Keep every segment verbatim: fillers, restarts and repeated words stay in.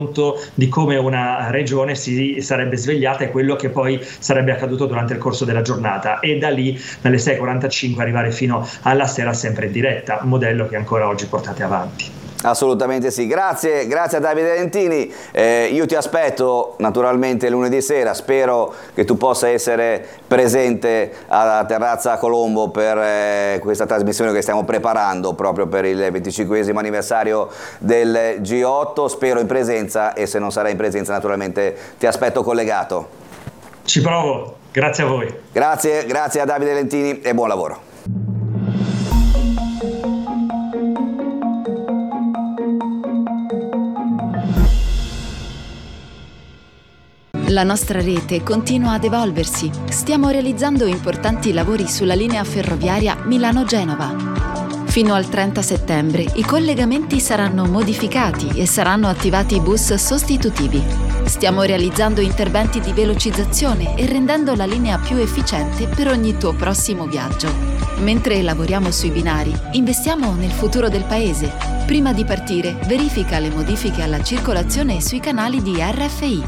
di come una regione si sarebbe svegliata e quello che poi sarebbe accaduto durante il corso della giornata, e da lì dalle sei e quarantacinque arrivare fino alla sera sempre in diretta, un modello che ancora oggi portate avanti. Assolutamente sì, grazie, grazie a Davide Lentini. Eh, io ti aspetto naturalmente lunedì sera, spero che tu possa essere presente alla Terrazza Colombo per eh, questa trasmissione che stiamo preparando proprio per il venticinquesimo anniversario del G otto, spero in presenza, e se non sarai in presenza naturalmente ti aspetto collegato. Ci provo, grazie a voi. Grazie, grazie a Davide Lentini e buon lavoro. La nostra rete continua ad evolversi. Stiamo realizzando importanti lavori sulla linea ferroviaria Milano-Genova. Fino al trenta settembre i collegamenti saranno modificati e saranno attivati bus sostitutivi. Stiamo realizzando interventi di velocizzazione e rendendo la linea più efficiente per ogni tuo prossimo viaggio. Mentre lavoriamo sui binari, investiamo nel futuro del paese. Prima di partire, verifica le modifiche alla circolazione sui canali di R F I.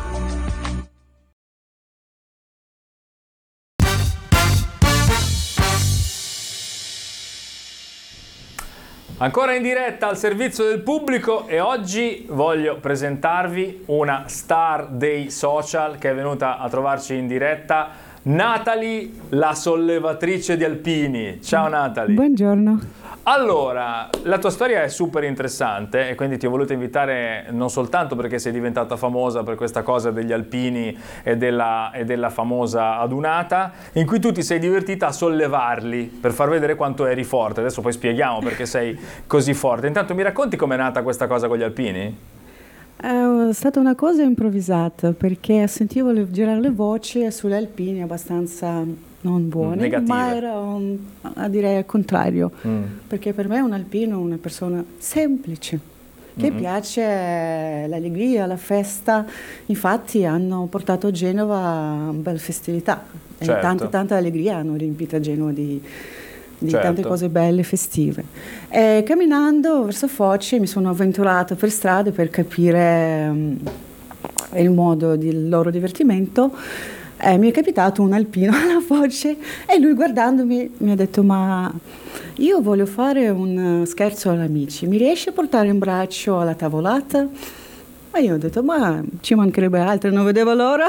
Ancora in diretta al servizio del pubblico, e oggi voglio presentarvi una star dei social che è venuta a trovarci in diretta, Natalie, la sollevatrice di alpini. Ciao Natalie. Buongiorno. Allora, la tua storia è super interessante e quindi ti ho voluto invitare non soltanto perché sei diventata famosa per questa cosa degli alpini e della, e della famosa adunata, in cui tu ti sei divertita a sollevarli per far vedere quanto eri forte. Adesso poi spieghiamo perché sei così forte. Intanto mi racconti com'è nata questa cosa con gli alpini? È stata una cosa improvvisata perché sentivo le, girare le voci sugli alpini abbastanza non buone, negative, ma era un, a dire il contrario, mm. perché per me un alpino è una persona semplice, che mm-hmm. piace l'allegria, la festa. Infatti hanno portato a Genova una bella festività, certo. e tanta, tanta allegria hanno riempito a Genova di, di certo. tante cose belle, festive. E camminando verso Foce mi sono avventurata per strade per capire um, il modo del loro divertimento. Eh, mi è capitato un alpino alla Foce e lui, guardandomi, mi ha detto: ma io voglio fare un scherzo agli amici, mi riesci a portare in braccio alla tavolata? E io ho detto: ma ci mancherebbe altro, non vedevo l'ora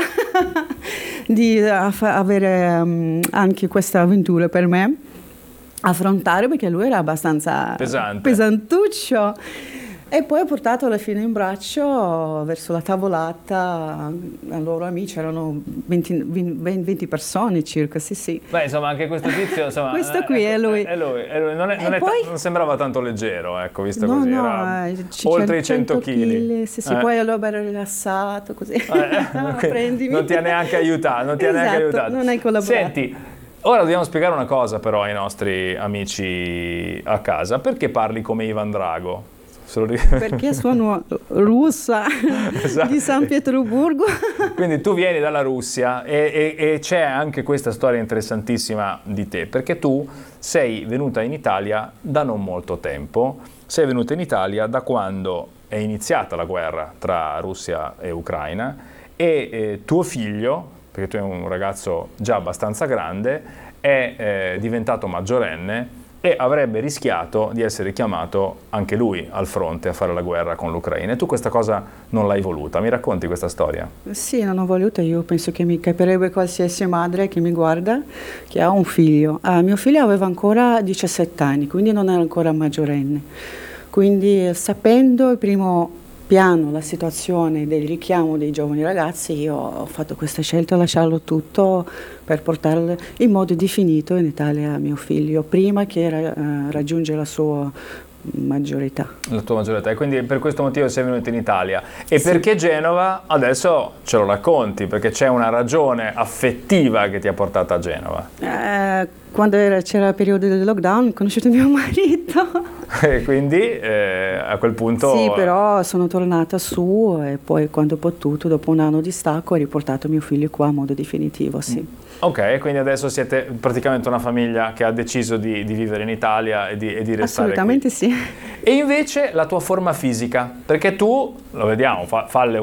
di avere um, anche questa avventura per me, affrontare, perché lui era abbastanza pesante, pesantuccio. E poi ho portato alla fine in braccio verso la tavolata, i loro amici erano venti, venti persone circa, sì sì. Beh, insomma, anche questo tizio, insomma, questo qui è lui. È lui, è lui. Non, è, non, è poi, non sembrava tanto leggero, ecco, visto no, così, no, era c- oltre i cento chili. Sì, sì, eh. poi allora era rilassato, così. Eh, Prendimi. Non ti ha neanche aiutato, non ti esatto, ha neanche aiutato. Non hai collaborato. Senti, ora dobbiamo spiegare una cosa però ai nostri amici a casa. Perché parli come Ivan Drago? Perché sono russa, esatto. di San Pietroburgo. Quindi tu vieni dalla Russia e, e, e c'è anche questa storia interessantissima di te, perché tu sei venuta in Italia da non molto tempo, sei venuta in Italia da quando è iniziata la guerra tra Russia e Ucraina, e eh, tuo figlio, perché tu sei un ragazzo già abbastanza grande, è eh, diventato maggiorenne e avrebbe rischiato di essere chiamato anche lui al fronte a fare la guerra con l'Ucraina. E tu questa cosa non l'hai voluta. Mi racconti questa storia? Sì, non ho voluta. Io penso che mi capirebbe qualsiasi madre che mi guarda, che ha un figlio. Uh, mio figlio aveva ancora diciassette anni, quindi non era ancora maggiorenne. Quindi, sapendo il primo piano la situazione del richiamo dei giovani ragazzi, io ho fatto questa scelta, lasciarlo tutto per portarlo in modo definito in Italia a mio figlio, prima che ra- raggiunge la sua maggiore età. La tua maggiore età, e quindi per questo motivo sei venuto in Italia. E sì. Perché Genova? Adesso ce lo racconti, perché c'è una ragione affettiva che ti ha portato a Genova. Eh, quando era, c'era il periodo del lockdown, ho conosciuto mio marito. E quindi eh, a quel punto... Sì, però sono tornata su e poi quando ho potuto, dopo un anno di stacco, ho riportato mio figlio qua a modo definitivo, sì. Ok, quindi adesso siete praticamente una famiglia che ha deciso di, di vivere in Italia e di, e di restare Assolutamente qui. sì. E invece la tua forma fisica, perché tu, lo vediamo, fa, falle